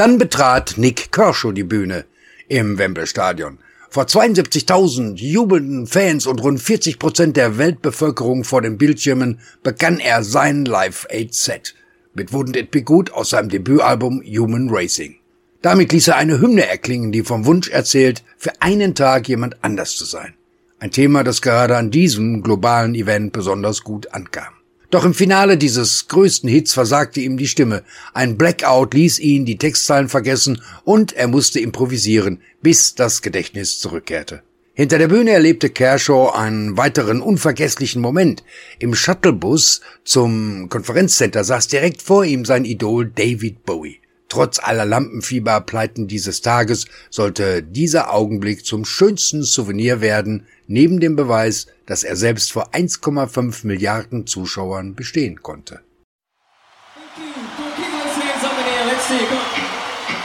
Dann betrat Nick Kershaw die Bühne im Wembley-Stadion. Vor 72.000 jubelnden Fans und rund 40% der Weltbevölkerung vor den Bildschirmen begann er sein Live-Aid-Set mit Wouldn't It Be Good aus seinem Debütalbum Human Racing. Damit ließ er eine Hymne erklingen, die vom Wunsch erzählt, für einen Tag jemand anders zu sein. Ein Thema, das gerade an diesem globalen Event besonders gut ankam. Doch im Finale dieses größten Hits versagte ihm die Stimme. Ein Blackout ließ ihn die Textzeilen vergessen und er musste improvisieren, bis das Gedächtnis zurückkehrte. Hinter der Bühne erlebte Kershaw einen weiteren unvergesslichen Moment. Im Shuttlebus zum Konferenzcenter saß direkt vor ihm sein Idol David Bowie. Trotz aller Lampenfieberpleiten dieses Tages sollte dieser Augenblick zum schönsten Souvenir werden, neben dem Beweis, dass er selbst vor 1,5 Milliarden Zuschauern bestehen konnte. Thank you. Keep those hands up in the air. Let's see it. Go.